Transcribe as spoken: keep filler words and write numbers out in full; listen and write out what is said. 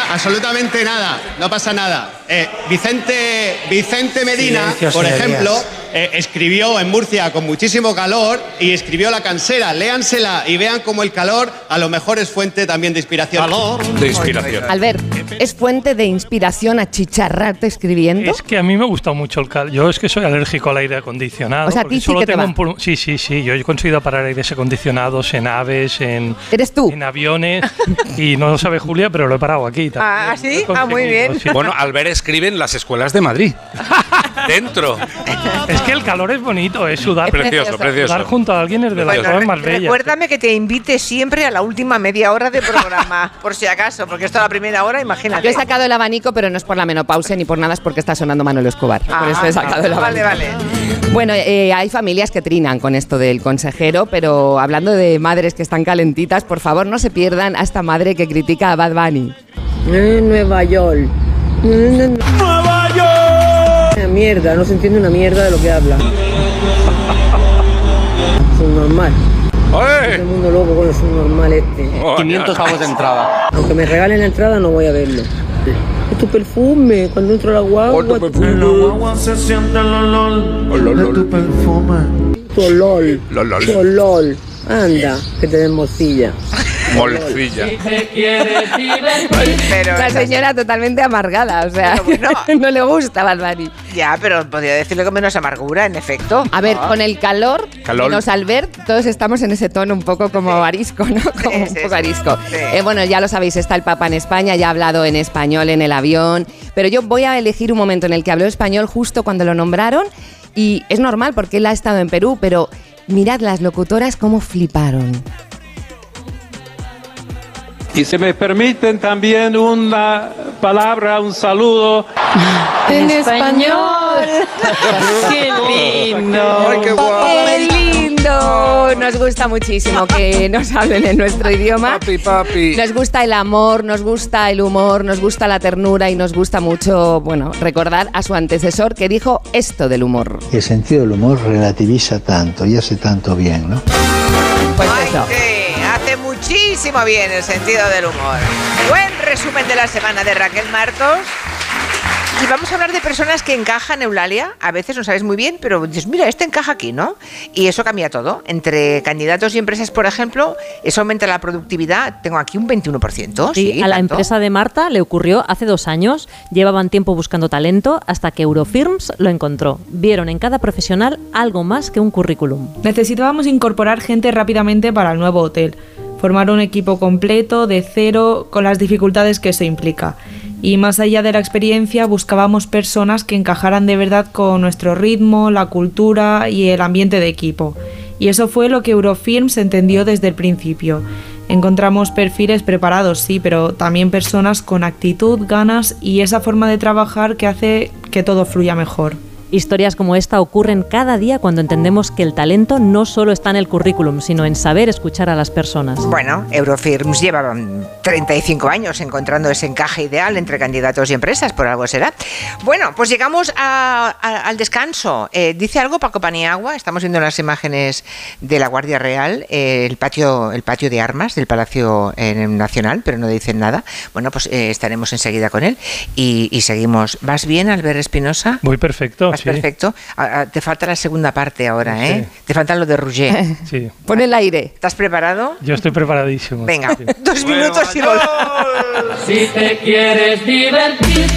nada, absolutamente nada, no pasa nada. Eh, Vicente, Vicente Medina, Silencio, por señorías. ejemplo, eh, escribió en Murcia con muchísimo calor y escribió La Cansera. Léansela y vean cómo el calor a lo mejor es fuente también de inspiración. Calor de inspiración. Albert, ¿es fuente de inspiración achicharrarte escribiendo? Es que a mí me gusta mucho el calor. Yo es que soy alérgico al aire acondicionado. O sea, a porque ti sí solo que te tengo va. un pulmón- Sí, sí, sí. Yo he conseguido parar aires acondicionados en aves, en, ¿Eres tú? en aviones. Y no lo sabe Julia, pero lo he parado aquí. también. Ah, ¿sí? Lo he Ah, muy conseguido, bien. sí. Bueno, Albert escribe en las escuelas de Madrid. Dentro. Es que el calor es bonito, es sudar. Precioso, precioso. Sudar junto a alguien es de las Bueno, cosas re- más bellas. recuérdame que te invite siempre a la última media hora de programa, por si acaso, porque esto a la primera hora, imagínate. Yo he sacado el abanico, pero no es por la menopausia ni por nada, es porque está sonando Manolo Escobar. Por Ah, eso he sacado el abanico. Vale, vale. Bueno, eh, hay familias que trinan con esto del consejero, pero hablando de madres que están calentitas, por favor no se pierdan a esta madre que critica a Bad Bunny. En Nueva York. ¡Nueva York! Una mierda, no se entiende una mierda de lo que habla. Subnormal. Todo el mundo loco con el subnormal este. quinientos pavos de entrada. Aunque me regalen la entrada, no voy a verlo. Es tu perfume, cuando entro a la guagua. Oh, tu perfume. En la guagua se siente el olor de tu perfume. Tu olor. Lol, lol. Tu olor. Anda, que te den morcilla. Molcilla. Pero La señora totalmente amargada, o sea, Pero bueno. no le gusta Bad Bunny. ya, pero podría decirlo con menos amargura, en efecto. A ver, Ah. con el calor, Calor. menos Albert, todos estamos en ese tono un poco como arisco, ¿no? Como Sí, un sí, poco sí. arisco. Sí. Eh, bueno, ya lo sabéis, está el Papa en España, ya ha hablado en español en el avión, pero yo voy a elegir un momento en el que habló español justo cuando lo nombraron y es normal porque él ha estado en Perú, pero mirad las locutoras cómo fliparon. Y si me permiten también una palabra, un saludo. En español. ¡Qué lindo! Ay, qué guapo. ¡Qué lindo! Nos gusta muchísimo que nos hablen en nuestro idioma. Papi, papi. Nos gusta el amor, nos gusta el humor, nos gusta la ternura y nos gusta mucho, bueno, recordar a su antecesor que dijo esto del humor. El sentido del humor relativiza tanto y hace tanto bien, ¿no? Pues Ay, eso. sí, hace muchísimo bien el sentido del humor. Buen resumen de la semana de Raquel Martos. Y vamos a hablar de personas que encajan, Eulalia. A veces no sabes muy bien, pero dices, mira, este encaja aquí, ¿no? Y eso cambia todo. Entre candidatos y empresas, por ejemplo, eso aumenta la productividad. Tengo aquí un veintiuno por ciento. Sí, Sí, a la tanto. empresa de Marta le ocurrió hace dos años. Llevaban tiempo buscando talento hasta que Eurofirms lo encontró. Vieron en cada profesional algo más que un currículum. Necesitábamos incorporar gente rápidamente para el nuevo hotel, formar un equipo completo, de cero, con las dificultades que eso implica. Y más allá de la experiencia, buscábamos personas que encajaran de verdad con nuestro ritmo, la cultura y el ambiente de equipo. Y eso fue lo que Eurofirms entendió desde el principio. Encontramos perfiles preparados, sí, pero también personas con actitud, ganas y esa forma de trabajar que hace que todo fluya mejor. Historias como esta ocurren cada día cuando entendemos que el talento no solo está en el currículum, sino en saber escuchar a las personas. Bueno, Eurofirms lleva treinta y cinco años encontrando ese encaje ideal entre candidatos y empresas, por algo será. Bueno, pues llegamos a, a, al descanso. Eh, dice algo Paco Paniagua, estamos viendo las imágenes de la Guardia Real, eh, el patio el patio de armas del Palacio eh, Nacional, pero no dicen nada. Bueno, pues eh, estaremos enseguida con él y, y seguimos. ¿Vas bien, Albert Espinosa? Voy perfecto. Vas Sí. perfecto. A, a, te falta la segunda parte ahora, Sí. ¿eh? Te falta lo de Rouget. Sí. Pon el aire. ¿Estás preparado? Yo estoy preparadísimo. Venga, Sí. dos minutos y volvemos. Si te quieres divertir,